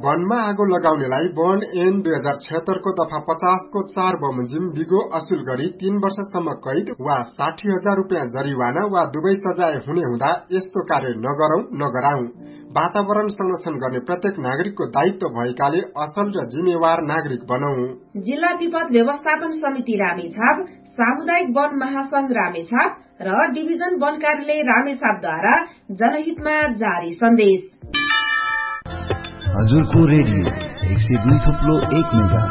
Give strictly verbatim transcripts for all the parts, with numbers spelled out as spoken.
वनमा आगो लगाउनेलाई वन ऐन दुई हजार छत्तर को दफा पचास को चार बमोजिम बिगो असुल गरी तीन वर्षसम्म कैद वा साठी हजार रूपियाँ जरिवाना वा दुवै सजाय हुने हुँदा यस्तो कार्य नगरौं नगराउँ। वातावरण संरक्षण गर्ने प्रत्येक नागरिकको दायित्व भएकाले असल र जिम्मेवार नागरिक बनौं। जिल्ला विपद व्यवस्थापन समिति रामेछाप, सामुदायिक वन महासंघ रामेछाप र डिभिजन वन कार्यालय रामेछापद्वारा जनहितमा जारी सन्देश। हजुरको रेडियो एक सय दुई थुप्लो एक मेगा।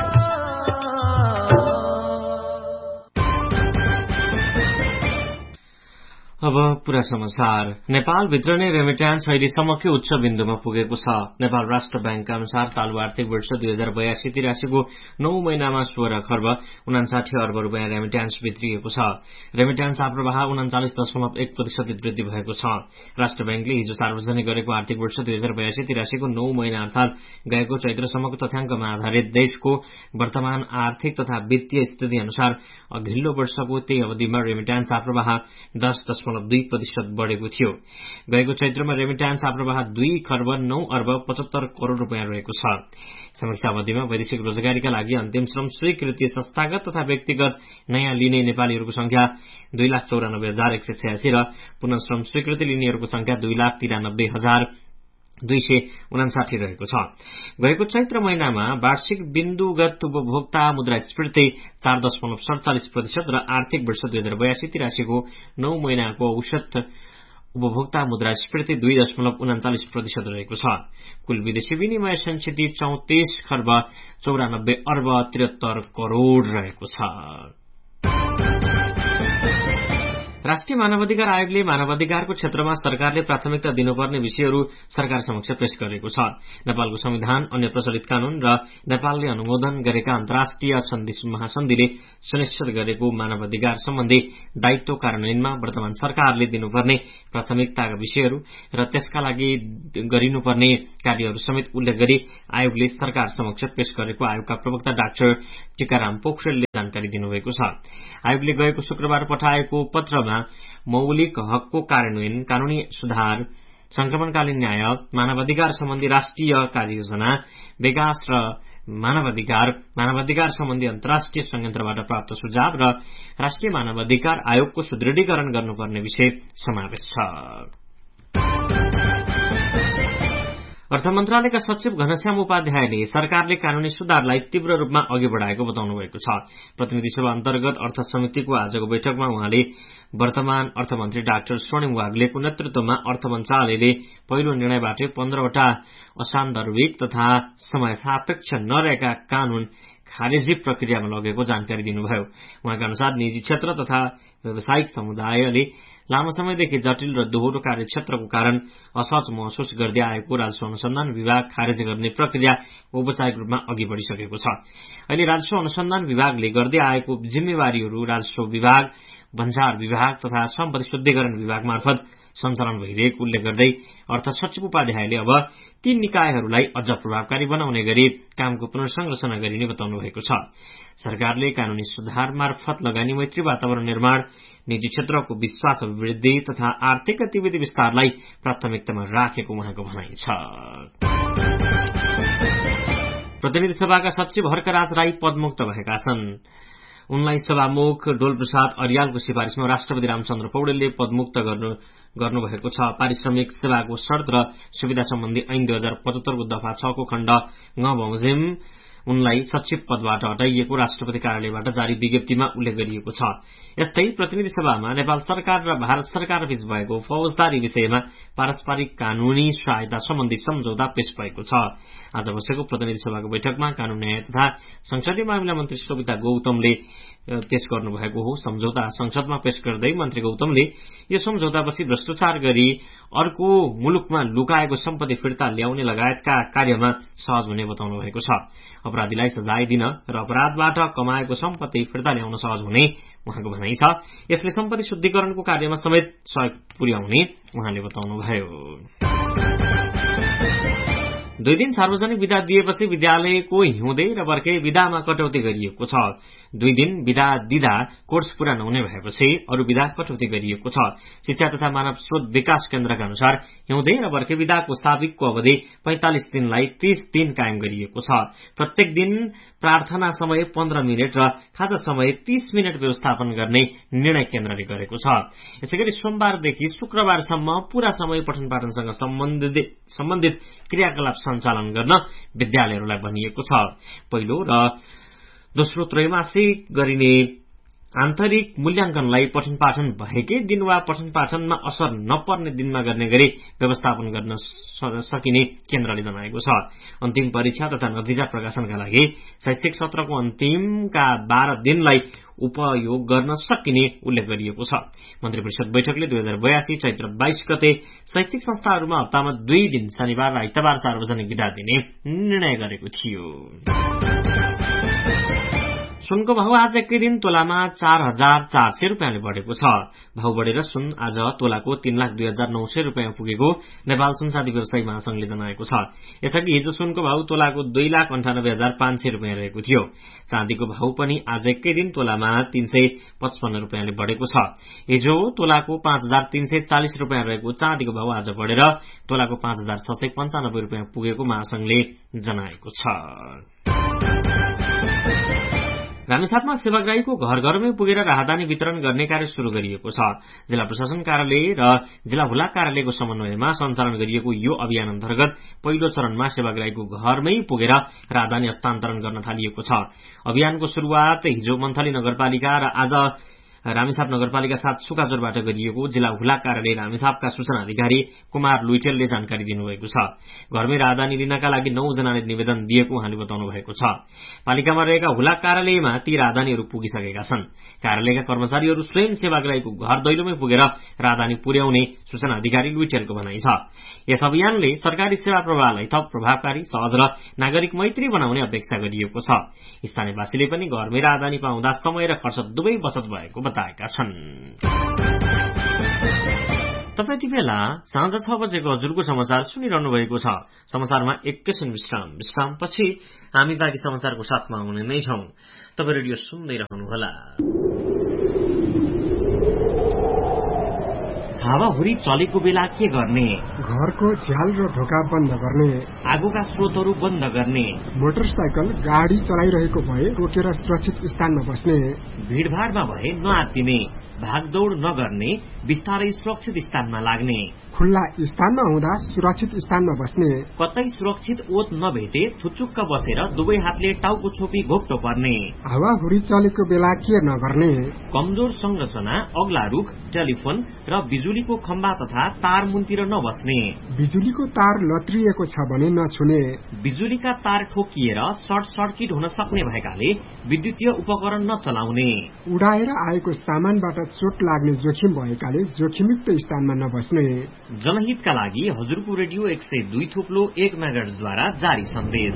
अब पूरा समाचार। नेपाल भित्र नै रेमिट्यान्स अहिलेसम्मकै उच्च बिन्दुमा पुगेको छ। नेपाल राष्ट्र बैंकका अनुसार चालू आर्थिक वर्ष दुई हजार बयासी तिरासीको नौ महिनामा सोह्र खर्ब उनासाठी अर्ब रूपियाँ रेमिट्यान्स भित्रिएको छ। रेमिट्यान्स आप्रवाह उन्चालिस दशमलव एक प्रतिशत वृद्धि भएको छ। राष्ट्र बैंकले हिजो सार्वजनिक गरेको आर्थिक वर्ष दुई हजार बयासी तिरासीको नौ महिना अर्थात गएको चैत्रसम्मको तथ्याङ्कमा आधारित देशको वर्तमान आर्थिक तथा वित्तीय स्थिति अनुसार अघिल्लो वर्षको त्यही अवधिमा रेमिट्यान्स आप्रवाह दस दशमलव दुई प्रतिशत बढ़ेको थियो। गएको चैत्रमा रेमिट्यान्स आप्रवाह दुई खर्ब नौ अर्ब पचहत्तर करोड़ रूपियाँ रहेको छ। समीक्षा अवधिमा वैदेशिक रोजगारीका लागि अन्तिम श्रम स्वीकृति संस्थागत तथा व्यक्तिगत नयाँ लिने नेपालीहरूको संख्या दुई लाख चौरानब्बे हजार एक सय छयासी र पुनः श्रम स्वीकृति लिनेहरूको संख्या दुई लाख तिरानब्बे हजार दुई सय उनासाठी रहेको छ। गएको चैत्र महिनामा वार्षिक बिन्दुगत उपभोक्ता मुद्रास्फीति चार दशमलव सड़चालिस प्रतिशत र आर्थिक वर्ष दुई हजार बयासी तिरासीको नौ महिनाको औसत उपभोक्ता मुद्रास्फीति दुई दशमलव उनाचालिस प्रतिशत रहेको छ। कुल विदेशी विनिमय संचित चौतिस खर्ब चौरानब्बे अर्ब त्रिहत्तर करोड़ रहेको छ। राष्ट्रिय मानवाधिकार आयोगले मानवाधिकारको क्षेत्रमा सरकारले प्राथमिकता दिनुपर्ने विषयहरू सरकार समक्ष पेश गरेको छ। नेपालको संविधान, अन्य प्रचलित कानून र नेपालले अनुमोदन गरेका अन्तर्राष्ट्रिय सन्धि महासन्धिले सुनिश्चित गरेको मानवाधिकार सम्बन्धी दायित्व कार्यान्वयनमा वर्तमान सरकारले दिनुपर्ने प्राथमिकताका विषयहरू र त्यसका लागि गरिनुपर्ने कार्यहरू समेत उल्लेख गरी आयोगले सरकार समक्ष पेश गरेको आयोगका प्रवक्ता डाक्टर टीकाराम पोखरेलले जानकारी दिनुभएको छ। आयोगले गएको शुक्रबार पठाएको पत्रमा मौलिक हकको कार्यान्वयन, कानूनी सुधार, संक्रमणकालीन न्याय, मानवाधिकार सम्बन्धी राष्ट्रिय कार्ययोजना, विकास र मानवाधिकार, मानवाधिकार सम्बन्धी अन्तर्राष्ट्रिय संयन्त्रबाट प्राप्त सुझाव र राष्ट्रिय मानवाधिकार आयोगको सुदृढीकरण गर्नुपर्ने विषय समावेश छ। अर्थ मन्त्रालयका सचिव घनश्याम उपाध्यायले सरकारले कानूनी सुधारलाई तीव्र रूपमा अघि बढ़ाएको बताउनु भएको छ। प्रतिनिधि सभा अन्तर्गत अर्थ समितिको आजको बैठकमा उहाँले वर्तमान अर्थमन्त्री डाक्टर स्वर्णिम वाग्लेको नेतृत्वमा अर्थ मन्त्रालयले पहिलो निर्णयबाटै पन्ध्रवटा असान्दर्भिक तथा समय सापेक्ष नरहेका कानून खारेजी प्रक्रियामा लगेको जानकारी दिनुभयो। उहाँका अनुसार निजी क्षेत्र तथा व्यावसायिक समुदायले लामो समयदेखि जटिल र दोहोरो कार्यक्षेत्रको कारण असहज महसुस गर्दै आएको राजस्व अनुसन्धान विभाग खारेज गर्ने प्रक्रिया औपचारिक रूपमा अघि बढ़िसकेको छ। अहिले राजस्व अनुसन्धान विभागले गर्दै आएको जिम्मेवारीहरू राजस्व विभाग, भन्सार विभाग तथा सम्पत्ति शुद्धिकरण विभाग मार्फत सञ्चालन भइरहेको उल्लेख गर्दै अर्थ सचिव उपाध्यायले अब ती निकायहरूलाई अझ प्रभावकारी बनाउने गरी कामको पुनर्संरचना गरिने बताउनु भएको छ। सरकारले कानूनी सुधार मार्फत लगानी मैत्री वातावरण निर्माण, निजी क्षेत्रको विश्वास अभिवृद्धि तथा आर्थिक गतिविधि विस्तारलाई प्राथमिकतामा राखेको उहाँको भनाइ छ। प्रतिनिधि सभाका सचिव हर्कराज राई पदमुक्त भएका छन्। उनलाई सभामुख डोलप्रसाद अर्यालको सिफारिशमा राष्ट्रपति रामचन्द्र पौडेलले पदमुक्त गर्नु गर्नुभएको छ। पारिश्रमिक सेवाको शर्त र सुविधा सम्बन्धी ऐन दुई हजार पचहत्तरको दफा छको खण्ड ङ बमोजिम उनलाई सचिव पदबाट हटाइएको राष्ट्रपति कार्यालयबाट जारी विज्ञप्तिमा उल्लेख गरिएको छ। यस्तै प्रतिनिधि सभामा नेपाल सरकार र भारत सरकार बीच भएको फौजदारी विषयमा पारस्परिक कानूनी सहायता सम्बन्धी सम्झौता पेश भएको छ। आज बसेको प्रतिनिधि सभाको बैठकमा कानून न्याय तथा संसदीय मामिला मन्त्री शोभिता गौतमले पेश गर्नुभएको हो। सम्झौता संसदमा पेश गर्दै मन्त्री गौतमले यो सम्झौतापछि भ्रष्टाचार गरी अर्को मुलुकमा लुकाएको सम्पत्ति फिर्ता ल्याउने लगायतका कार्यमा सहज हुने बताउनु भएको छ। अपराधीलाई सजाय दिन र अपराधबाट कमाएको सम्पत्ति फिर्ता ल्याउन सहज हुने उहाँको भनाइ छ। यसले सम्पत्ति शुद्धिकरणको कार्यमा समेत सहयोग पुर्याउने उहाँले बताउनुभयो। दुई दिन सार्वजनिक विदा दिएपछि विद्यालयको हिउँदे र बर्खे विदामा कटौती गरिएको छ। दुई दिन विदा दिँदा कोर्स पूरा नहुने भएपछि अरू विदा कटौती गरिएको छ। शिक्षा तथा मानव स्रोत विकास केन्द्रका अनुसार हिउँदे र बर्खे विदाको साविकको अवधि पैंतालिस दिनलाई तीस दिन कायम गरिएको छ। प्रत्येक दिन प्रार्थना समय पन्ध्र मिनट र खाजा समय तीस मिनट व्यवस्थापन गर्ने निर्णय केन्द्रले गरेको छ। यसैगरी सोमबारदेखि शुक्रबारसम्म पूरा समय पठन पाठनसँग सम्बन्धित सम्बन्धित क्रियाकलाप सञ्चालन गर्न विद्यालयहरूलाई भनिएको छ। पहिलो र दोस्रो त्रैमासिक गरिने आन्तरिक मूल्याङ्कनलाई पठन पाठन भएकै दिन वा पठन पाठनमा असर नपर्ने दिनमा गर्ने गरी व्यवस्थापन गर्न सकिने केन्द्रले जनाएको छ। अन्तिम परीक्षा तथा नतिजा प्रकाशनका लागि शैक्षिक सत्रको अन्तिमका बाह्र दिनलाई उपयोग गर्न सकिने उल्लेख गरिएको छ। मन्त्री परिषद बैठकले दुई हजार बयासी चैत्र बाइस गते शैक्षिक संस्थाहरूमा हप्तामा दुई दिन शनिबार र आइतबार सार्वजनिक विदा दिने निर्णय गरेको थियो। सुनको भाव आज एकै दिन तोलामा चार हजार चार सय रुपियाँले बढ़ेको छ। भाव बढ़ेर सुन आज तोलाको तीन लाख दुई हजार नौ सय रुपियाँ पुगेको नेपाल सुनसादी व्यवसायी महासंघले जनाएको छ। यसअघि हिजो सुनको भाव तोलाको दुई लाख अन्ठानब्बे हजार पाँच सय रुपियाँ रहेको थियो। चाँदीको भाव पनि आज एकै दिन तोलामा तीन सय पचपन्न रुपियाँले बढ़ेको छ। हिजो तोलाको पाँच हजार तीन सय चालिस रुपियाँ रहेको चाँदीको भाव आज बढ़ेर तोलाको पाँच हजार छ सय पञ्चानब्बे रुपियाँ पुगेको महासंघले जनाएको छ। रामेछापमा सेवाग्राहीको घर घरमै पुगेर राहदानी वितरण गर्ने कार्य शुरू गरिएको छ। जिल्ला प्रशासन कार्यालय र जिल्ला हुलाक कार्यालयको समन्वयमा सञ्चालन गरिएको यो अभियान अन्तर्गत पहिलो चरणमा सेवाग्राहीको घरमै पुगेर राहदानी हस्तान्तरण गर्न थालिएको छ। अभियानको शुरूआत हिजो मन्थली नगरपालिका र आज रामेछाप नगरपालिका साथ सुकाजोरबाट गरिएको जिल्ला हुलाक कार्यालय रामेछापका सूचना अधिकारी कुमार लुइटेलले जानकारी दिनुभएको छ। घरमै राहदानी लिनका लागि नौ जनाले निवेदन दिएको उहाँले बताउनु भएको छ। पालिकामा रहेका हुलाक कार्यालयमा ती राहदानीहरू पुगिसकेका छन्। कार्यालयका कर्मचारीहरू स्वयं सेवाग्राहीको घर दैलोमै पुगेर राहदानी पुर्याउने सूचना अधिकारी लुइटेलको भनाइ छ। यस अभियानले सरकारी सेवा प्रवाहलाई थप प्रभावकारी, सहज र नागरिक मैत्री बनाउने अपेक्षा गरिएको छ। स्थानीयवासीले पनि घरमै राहदानी पाउँदा समय र खर्च दुवै बचत भएको बताएका छन्। तपाईँ यति बेला साँझ छ बजेको हजुरको समाचार सुनिरहनु भएको छ। समाचारमा एकैछिन विश्राम विश्रामपछि हामी बाँकी समाचारको साथमा हुने नै छौं। तपाईँ रेडियो सुन्दै रहनुहोला। हावाहुरी चलेको बेला के गर्ने? घरको झ्याल र ढोका बन्द गर्ने, आगोका स्रोतहरू बन्द गर्ने, मोटरसाइकल गाडी चलाइरहेको भए रोकेर सुरक्षित स्थानमा बस्ने, भीड़भाड़मा भए नआत्तिने, भागदौड़ नगर्ने, बिस्तारै सुरक्षित स्थानमा लाग्ने, खुल्ला स्थानमा हुँदा सुरक्षित स्थानमा बस्ने, कतै सुरक्षित ओत नभेटे थुचुक्क बसेर दुवै हातले टाउको छोपी घोप्टो पर्ने, हावाहुरी चलेको बेला के नगर्ने, कमजोर संरचना, अग्ला रुख, टेलिफोन र बिजुलीको खम्बा तथा तार मुन्तिर नबस्ने, बिजुलीको तार लत्रिएको छ भने नछुने, बिजुलीका तार ठोकिएर सर्ट सर्किट हुन सक्ने भएकाले विद्युतीय उपकरण नचलाउने, उडाएर आएको सामानबाट चोट लाग्ने जोखिम भएकाले जोखिमयुक्त स्थानमा नबस्ने। जनहितका लागि हजुरको रेडियो एक सय दुई थुप्लो एक मेगाहर्जद्वारा जारी सन्देश।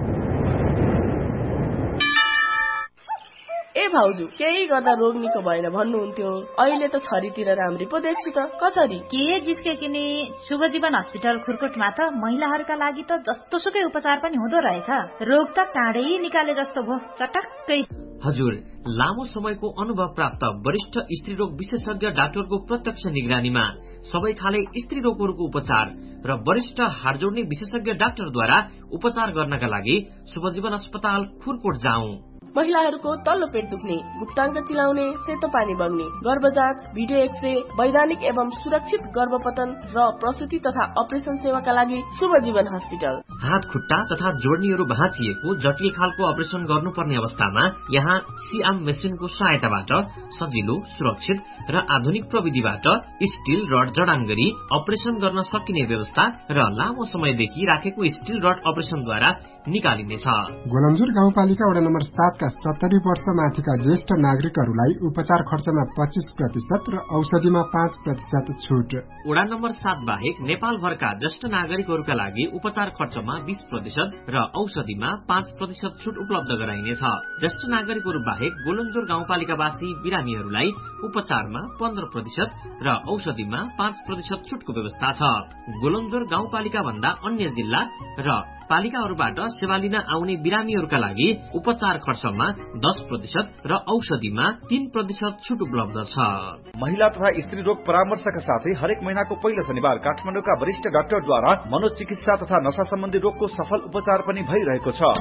ए भाउजू, केही गर्दा रोग निको भएन भन्नुहुन्थ्यो, अहिले त छरीतिर राम्री पो देख्छु त। कसरी के जिस्के किने शुभ जीवन हस्पिटल खुरकोटमा त महिलाहरूका लागि त जस्तो सुकै उपचार पनि हुँदो रहेछ। रोग त काँडै निकाले जस्तो भो, चटक्कै। हजुर, लामो समयको अनुभव प्राप्त वरिष्ठ स्त्री रोग विशेषज्ञ डाक्टरको प्रत्यक्ष निगरानीमा सबै खाले स्त्री रोगहरूको उपचार र वरिष्ठ हाड जोड्ने विशेषज्ञ डाक्टरद्वारा उपचार गर्नका लागि शुभजीवन अस्पताल खुरकोट जाउँ। महिलाहरूको तल्लो पेट दुख्ने, गुप्ताङ्ग चिलाउने, सेतो पानी बग्ने, गर्भजाँच, भिडियो एक्सरे, वैधानिक एवं सुरक्षित गर्भपतन र प्रसुति तथा अपरेसन सेवाका लागि शुभ जीवन हस्पिटल। हात खुट्टा तथा जोड्नीहरू भाँचिएको जटिल खालको अपरेसन गर्नुपर्ने अवस्थामा यहाँ सिआम मेसिनको सहायताबाट सजिलो, सुरक्षित र आधुनिक प्रविधिबाट स्टील रड जडान गरी अपरेसन गर्न सकिने व्यवस्था र लामो समयदेखि राखेको स्टील रड अपरेसनद्वारा निकालिनेछ। गोलन्जुर गाउँपालिका वडा नम्बर सात का सत्तरी वर्ष माथिका ज्येष्ठ नागरिकहरूलाई उपचार खर्चमा पच्चीस प्रतिशत र औषधिमा पाँच प्रतिशत छूट। वडा नम्बर सात बाहेक नेपाल भरका ज्येष्ठ नागरिकहरूका लागि उपचार खर्चमा खर्चमा बीस प्रतिशत र औषधिमा पाँच प्रतिशत छुट उपलब्ध गराइनेछ। ज्येष्ठ नागरिकहरू बाहेक गोलन्जोर गाउँपालिकावासी बिरामीहरूलाई उपचारमा पन्ध्र प्रतिशत र औषधिमा पाँच प्रतिशत छुटको व्यवस्था छ। गोलन्जोर गाउँपालिका भन्दा अन्य जिल्ला र पालिकाहरूबाट सेवा लिन आउने बिरामीहरूका लागि उपचार खर्चमा दस प्रतिशत र औषधिमा तीन प्रतिशत छुट उपलब्ध छ। महिला तथा स्त्री रोग परामर्शका साथै हरेक महिनाको पहिलो शनिबार काठमाडौँका वरिष्ठ डाक्टरद्वारा मनोचिकित्सा तथा नशा सम्बन्धी रोगको सफल उपचार पनि भइरहेको छ।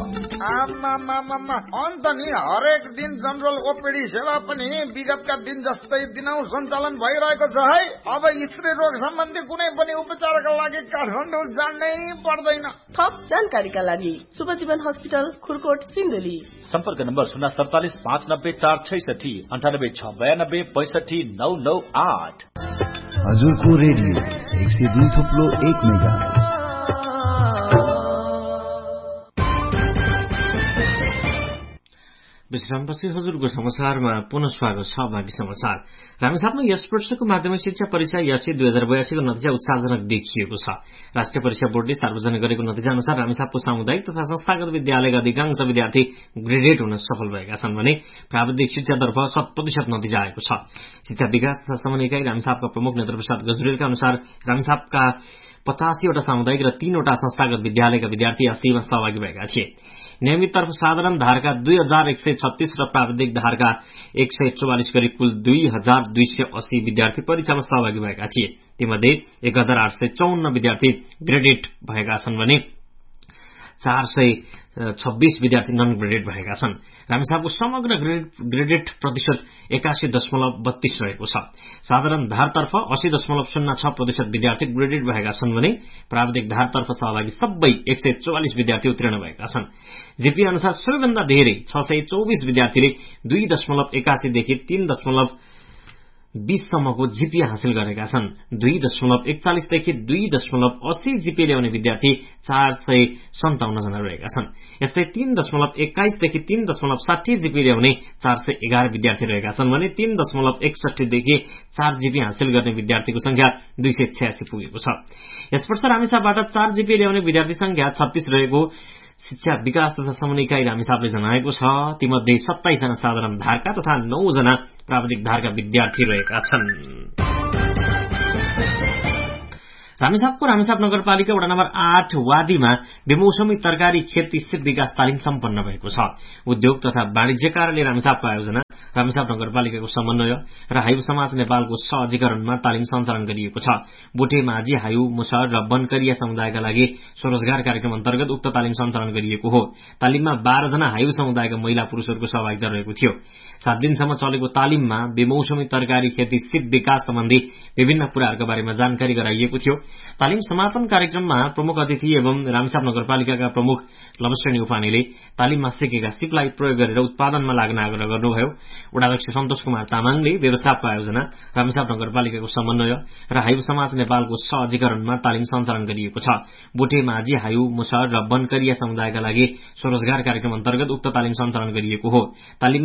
अन्त नि हरेक दिन जनरल ओपीडी सेवा पनि विगतका दिन जस्तै दिनौ सञ्चालन भइरहेको छ है। अब स्त्री रोग सम्बन्धी कुनै पनि उपचारका लागि काठमाडौँ जानै पर्दैन। थप जानकारीका लागि शुभजीवन हस्पिटल खुरकोट सिन्धुली। सम्पर्क नम्बर शून्य सडतालिस पाँच नब्बे चार छैसठी अन्ठानब्बे छ बयानब्बे पैसठी नौ नौ आठ। हजुरको रेडियो एक सय दुई थुप्लो एक मेगा। विश्रामपछि हजुरको समाचारमा पुनः स्वागत छ। बाँकी समाचार। रामेछापमा यस वर्षको माध्यमिक शिक्षा परीक्षा एसए दुई हजार बयासीको नतिजा उत्साहजनक देखिएको छ। राष्ट्रिय परीक्षा बोर्डले सार्वजनिक गरेको नतिजा अनुसार रामेछापको सामुदायिक तथा संस्थागत विद्यालयका अधिकांश विद्यार्थी ग्रेडेड हुन सफल भएका छन् भने प्राविधिक शिक्षातर्फ शत प्रतिशत नतिजा आएको छ। शिक्षा विकास तथा समन्वय इकाई रामेछापका प्रमुख नेत्रप्रसाद गजुरेलका अनुसार रामेछापका पचासीवटा सामुदायिक र तीनवटा संस्थागत विद्यालयका विद्यार्थी एसएमा सहभागी भएका थिए। नियमित तर्फ साधारण धारका दुई हजार एक सय छत्तीस र प्राविधिक धारका एक सय चौवालिस गरी कुल दुई हजार दुई सय अस्सी विद्यार्थी परीक्षामा सहभागी भएका थिए। तीमध्ये एक हजार आठ सय चौन्न विद्यार्थी ग्रेडेड भएका छन् भने चार सय छब्बीस विद्यार्थी नन ग्रेडेड भएका छन्। रामेछापको समग्र ग्रेडेड प्रतिशत एकासी दशमलव बत्तीस रहेको छ। साधारण धारतर्फ अस्सी दशमलव शून्य छ प्रतिशत विद्यार्थी ग्रेडेड भएका छन् भने प्राविधिक धारतर्फ सहभागी सबै एक सय चौवालिस विद्यार्थी उत्तीर्ण भएका छन्। जीपी अनुसार सबैभन्दा धेरै छ सय चौबिस विद्यार्थीले दुई दशमलव एकासीदेखि तीन दशमलव बीससम्मको जीपी हासिल गरेका छन्। दुई दशमलव एकचालिसदेखि दुई दशमलव अस्सी जीपी ल्याउने विद्यार्थी चार सय सन्ताउन्न जना रहेका छन्। यस्तै तीन दशमलव एक्काइसदेखि तीन दशमलव साठी जीपी ल्याउने चार सय एघार विद्यार्थी रहेका छन् भने तीन दशमलव एकसठीदेखि चार जीपी हासिल गर्ने विद्यार्थीको संख्या दुई सय छयासी पुगेको छ। यस वर्ष रामेछापबाट चार जीपी ल्याउने विद्यार्थी संख्या छत्तीस रहेको शिक्षा विकास तथा समन्वय इकाई रामेछापले जनाएको छ। तीमध्ये सत्ताइस जना साधारण धारका तथा नौ जना प्राविधिक धारका विद्यार्थी रहेका छन्। रामेछापको रामेछाप नगरपालिका वडा नम्बर आठ वादीमा बेमौसमी तरकारी खेती सिप विकास तालिम सम्पन्न भएको छ। उद्योग तथा वाणिज्य कार्यालय रामेछापको आयोजना, रामेछाप नगरपालिकाको समन्वय र हायु समाज नेपालको सहजीकरणमा तालिम सञ्चालन गरिएको छ। बोटे माझी हायु मुसहर र बनकरिया समुदायका लागि स्वरोजगार कार्यक्रम अन्तर्गत उक्त तालिम सञ्चालन गरिएको हो। तालिममा बाह्र जना हायु समुदायका महिला पुरूषहरूको सहभागिता रहेको थियो। सात दिनसम्म चलेको तालिममा बेमौसमी तरकारी खेती सिप विकास सम्बन्धी विभिन्न कुराहरूका बारेमा जानकारी गराइएको थियो। तालिम समापन कार्यक्रममा प्रमुख अतिथि एवं रामेछाप नगरपालिकाका प्रमुख लवश्रेणी उपानेले तालिममा सिकेका सिपलाई प्रयोग गरेर उत्पादनमा लाग्न आग्रह गर्नुभयो। वडाध्यक्ष सन्तोष कुमार तामाङले व्यवस्थापक आयोजना, रामेछाप नगरपालिकाको समन्वय र हायु समाज नेपालको सहजीकरणमा तालिम सञ्चालन गरिएको छ। बोटे माझी हायु मुसहर र बनकरिया समुदायका लागि स्वरोजगार कार्यक्रम अन्तर्गत उक्त तालिम सञ्चालन गरिएको हो। तालिममा